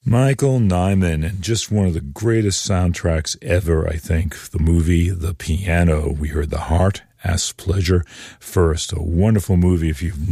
Michael Nyman, and just one of the greatest soundtracks ever, I think. The movie The Piano. We heard The Heart Asks Pleasure first. A wonderful movie if you've